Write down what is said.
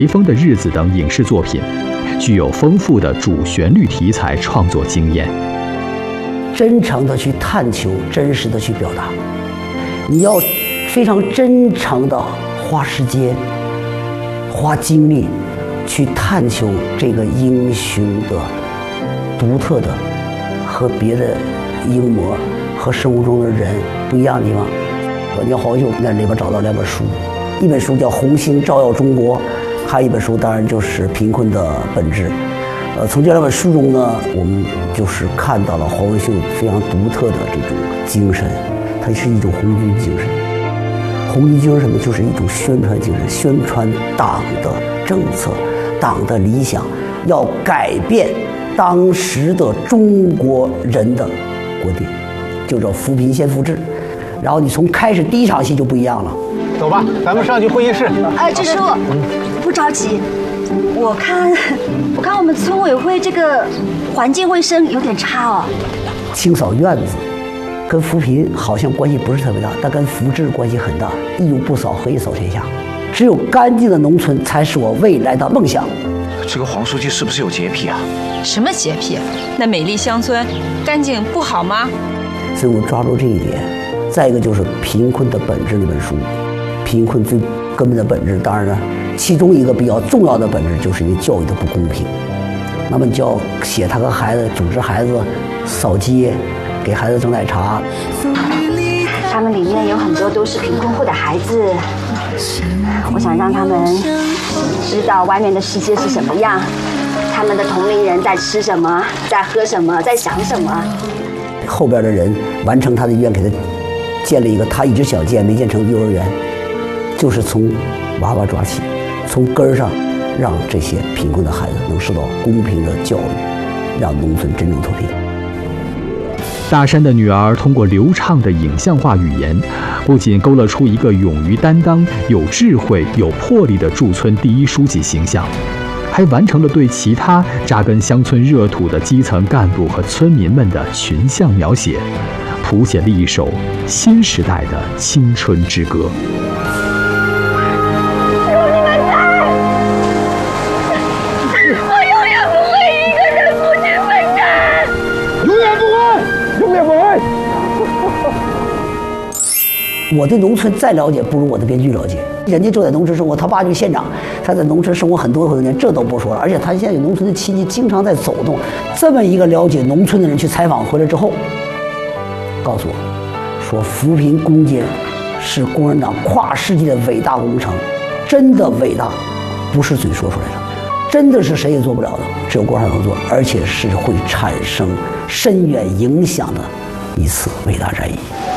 雷锋的日子等影视作品，具有丰富的主旋律题材创作经验。 真诚的去探求，真实的去表达，你要非常真诚的花时间、花精力去探求这个英雄的独特的和别的英模和生活中的人不一样的地方。你要好久在里边找到2本书，一本书叫《红星照耀中国》，还有一本书当然就是《贫困的本质》。从这2本书中呢，我们就是看到了黄文秀非常独特的这种精神，它是一种红军精神。红军精神什么？就是一种宣传精神，宣传党的政策、党的理想，要改变当时的中国人的观点，就叫扶贫先扶志。然后你从开始第1场戏就不一样了。 走吧，咱们上去会议室。 支书，不着急。我看我们村委会这个环境卫生有点差哦。 清扫院子跟扶贫好像关系不是特别大，但跟扶志关系很大。一无不扫，何以扫天下？只有干净的农村才是我未来的梦想。 这个黄书记是不是有洁癖啊？ 什么洁癖？那美丽乡村干净不好吗？ 所以我抓住这一点。再一个就是《贫困的本质》那本书，贫困最根本的本质，当然呢，其中一个比较重要的本质就是因为教育的不公平。那么你就要写他和孩子组织孩子扫街，给孩子蒸奶茶。 他们里面有很多都是贫困户的孩子，我想让他们知道外面的世界是什么样，他们的同龄人在吃什么，在喝什么，在想什么。 后边的人完成他的愿，给他建了一个他一直想建没建成的幼儿园，就是从娃娃抓起，从根儿上让这些贫困的孩子能受到公平的教育，让农村真正脱贫。 大山的女儿通过流畅的影像化语言，不仅勾勒出一个勇于担当、有智慧、有魄力的驻村第一书记形象，还完成了对其他扎根乡村热土的基层干部和村民们的群像描写，谱写了一首新时代的青春之歌。 我对农村再了解不如我的编剧了解，人家就在农村生活，他爸就是县长，他在农村生活很多年，这都不说了。而且他现在有农村的亲戚，经常在走动。这么一个了解农村的人去采访回来之后，告诉我，说扶贫攻坚是共产党跨世纪的伟大工程，真的伟大，不是嘴说出来的，真的是谁也做不了的，只有共产党能做，而且是会产生深远影响的一次伟大战役。